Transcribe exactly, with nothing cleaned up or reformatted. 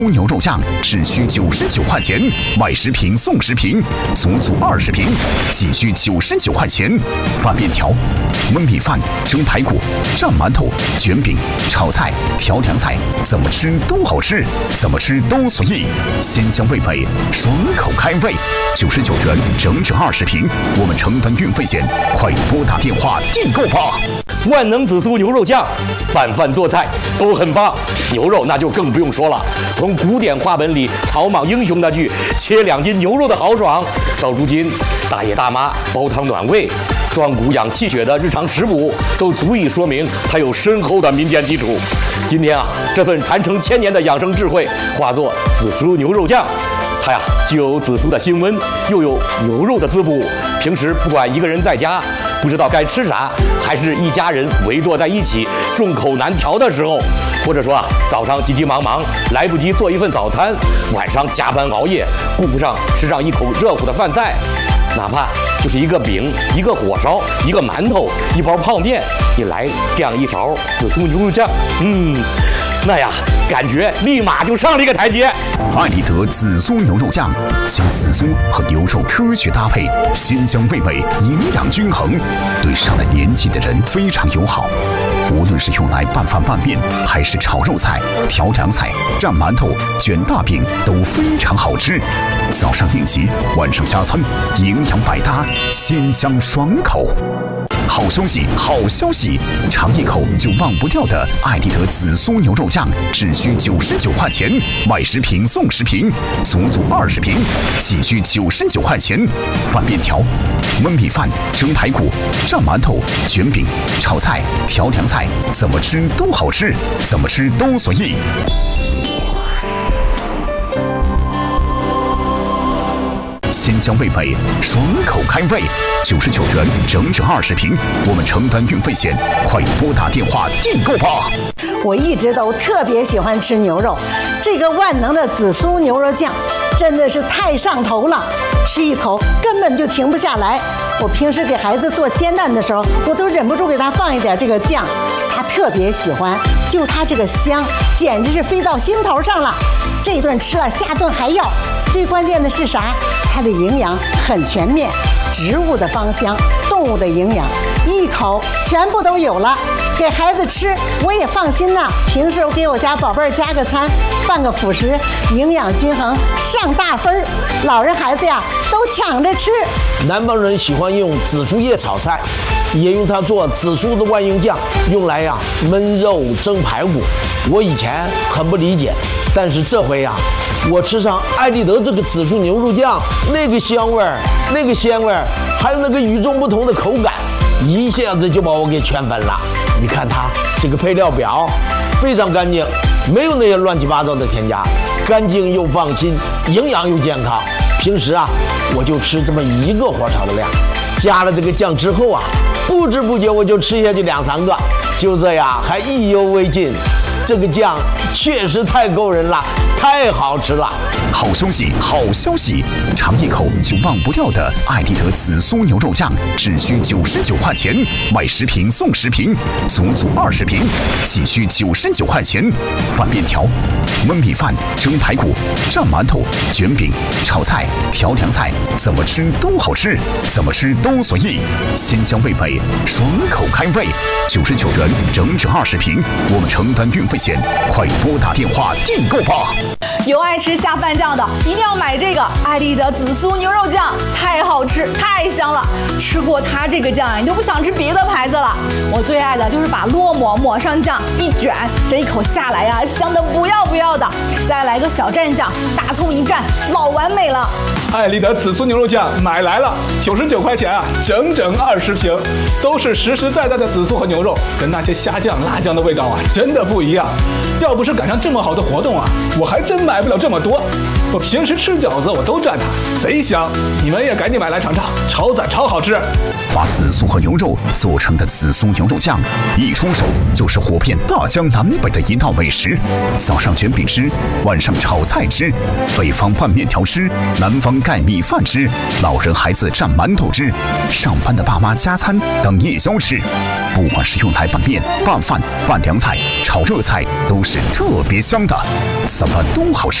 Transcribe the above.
牛肉酱只需九十九块钱，买十瓶送十瓶，足足二十瓶，仅需九十九块钱。拌面条、焖米饭、蒸排骨、蘸馒头、卷饼、炒菜、调凉菜，怎么吃都好吃，怎么吃都随意，鲜香味美，爽口开胃。九十九元整整二十瓶，我们承担运费险，快拨打电话订购吧。 万能紫苏牛肉酱，拌饭做菜都很棒，牛肉那就更不用说了。从古典话本里草莽英雄那句“切两斤牛肉的豪爽”，到如今大爷大妈煲汤暖胃、壮骨养气血的日常食补，都足以说明它有深厚的民间基础。今天啊，这份传承千年的养生智慧，化作紫苏牛肉酱。它呀，既有紫苏的辛温，又有牛肉的滋补。平时不管一个人在家不知道该吃啥，还是一家人围坐在一起众口难调的时候，或者说啊，早上急急忙忙来不及做一份早餐，晚上加班熬夜顾不上吃上一口热乎的饭菜，哪怕就是一个饼、一个火烧、一个馒头、一包泡面，你来这样一勺紫苏牛肉酱，嗯，那呀，感觉立马就上了一个台阶。 艾丽德紫苏牛肉酱将紫苏和牛肉科学搭配，鲜香味美，营养均衡，对上了年纪的人非常友好。无论是用来拌饭拌面，还是炒肉菜、调凉菜、蘸馒头、卷大饼，都非常好吃。早上应急，晚上加餐，营养百搭，鲜香爽口。好消息，好消息！尝一口就忘不掉的艾丽德紫苏牛肉酱，只需九十九块钱，买十瓶送十瓶，足足二十瓶，仅需九十九块钱。拌面条、焖米饭、蒸排骨、蘸馒头、卷饼、炒菜、调凉菜，怎么吃都好吃，怎么吃都随意。鲜香味美，爽口开胃，九十九元整整二十瓶，我们承担运费险，快拨打电话订购吧。 我一直都特别喜欢吃牛肉，这个万能的紫苏牛肉酱真的是太上头了，吃一口根本就停不下来。我平时给孩子做煎蛋的时候，我都忍不住给他放一点这个酱，他特别喜欢，就他这个香，简直是飞到心头上了。这顿吃了，下顿还要。最关键的是啥？它的营养很全面，植物的芳香，动物的营养，一口全部都有了。给孩子吃我也放心呐。平时我给我家宝贝儿加个餐，办个辅食，营养均衡，上大分儿。老人孩子呀都抢着吃。 南方人喜欢用紫苏叶炒菜，也用它做紫苏的万用酱，用来呀焖肉、蒸排骨。我以前很不理解，但是这回呀，我吃上艾丽德这个紫苏牛肉酱，那个香味儿，那个鲜味儿，还有那个与众不同的口感，一下子就把我给圈粉了。你看它这个配料表非常干净，没有那些乱七八糟的添加，干净又放心，营养又健康。平时啊，我就吃这么一个火炒的量，加了这个酱之后啊，不知不觉我就吃下去两三个，就这样还意犹未尽。这个酱确实太够人了，太好吃了。 好消息，好消息！尝一口就忘不掉的艾丽德紫苏牛肉酱，只需九十九块钱，买十瓶送十瓶，足足二十瓶，仅需九十九块钱。拌面条、焖米饭、蒸排骨、蘸馒头、卷饼、炒菜、调凉菜，怎么吃都好吃，怎么吃都随意，鲜香味美，爽口开胃。九十九元整整二十瓶，我们承担运费险，快拨打电话订购吧。 有爱吃下饭酱的，一定要买这个艾丽德紫苏牛肉酱，太好吃，太香了。吃过它这个酱啊，你就不想吃别的牌子了。我最爱的就是把烙馍抹上酱，一卷，这一口下来呀、啊，香的不要不要的。再来个小蘸酱，大葱一蘸，老完美了。 艾丽德紫苏牛肉酱买来了，九十九块钱啊，整整二十瓶，都是实实在在的紫苏和牛肉，跟那些虾酱、辣酱的味道啊，真的不一样。要不是赶上这么好的活动啊，我还真买不了这么多。我平时吃饺子我都蘸它，贼香。你们也赶紧买来尝尝，超赞超好吃。 把紫苏和牛肉做成的紫苏牛肉酱，一出手就是火遍大江南北的一道美食。早上卷饼吃，晚上炒菜吃，北方拌面条吃，南方盖米饭吃，老人孩子蘸馒头吃，上班的爸妈加餐当夜宵吃。不管是用来拌面、拌饭、拌凉菜、炒热菜，都是特别香的，怎么都好吃。